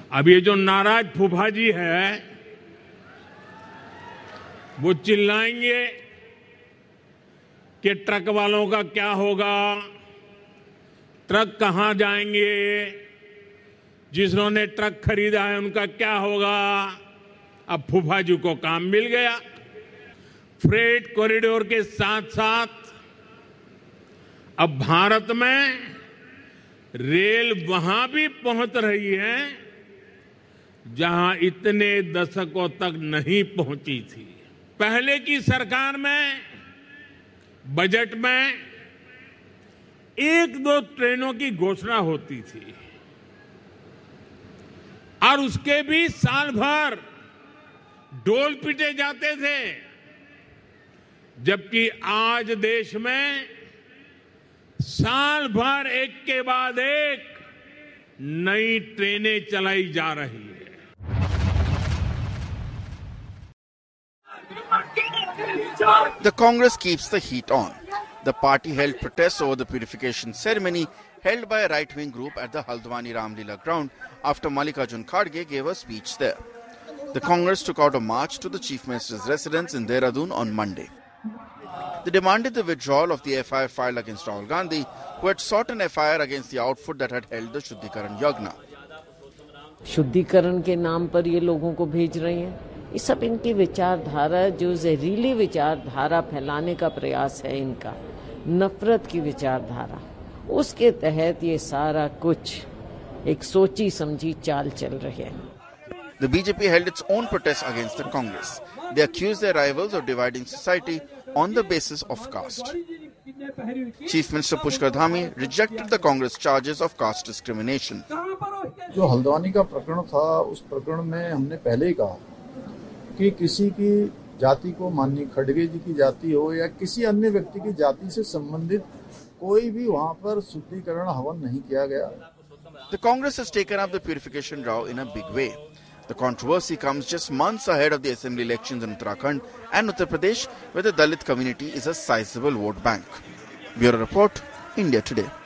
अब ये जो नाराज फूफा जी है वो चिल्लाएंगे कि ट्रक वालों का क्या होगा, ट्रक कहां जाएंगे, जिन्होंने ट्रक खरीदा है उनका क्या होगा। अब फूफा जी को काम मिल गया। फ्रेट कॉरिडोर के साथ साथ अब भारत में रेल वहां भी पहुंच रही है जहां इतने दशकों तक नहीं पहुंची थी। पहले की सरकार में बजट में एक दो ट्रेनों की घोषणा होती थी और उसके भी साल भर ढोल पीटे जाते थे, जबकि आज देश में साल भर एक के बाद एक नई ट्रेनें चलाई जा रही है। The Congress keeps the heat on. The party held protests over the purification ceremony held by a right-wing group at the Haldwani Ramlila ground after Mallikarjun Kharge gave a speech there. The Congress took out a march to the Chief Minister's residence in Dehradun on Monday. They demanded the withdrawal of the FIR filed against Rahul Gandhi, who had sought an FIR against the outfit that had held the Shuddhikaran Yagna. शुद्धिकरण के नाम पर ये लोगों को भेज रहे हैं। ये सब इनकी विचारधारा, जो जहरीली विचारधारा फैलाने का प्रयास है इनका, नफरत की विचारधारा, उसके तहत ये सारा कुछ एक सोची समझी चाल चल रही है। The BJP held its own protests against the Congress. They accused their rivals of dividing society on the basis of caste. Chief Minister Pushkar Dhami rejected the Congress charges of caste discrimination. जो हल्द्वानी का प्रकरण था, उस प्रकरण में हमने पहले ही कहा कि किसी की जाति को माननीय खड़गे जी की जाति हो या किसी अन्य व्यक्ति की जाति से संबंधित कोई भी वहां पर शुद्धिकरण हवन नहीं किया गया। The Congress has taken up the purification row in a big way. The controversy comes just months ahead of the assembly elections in Uttarakhand and Uttar Pradesh, where the Dalit community is a sizable vote bank. Bureau Report, India Today.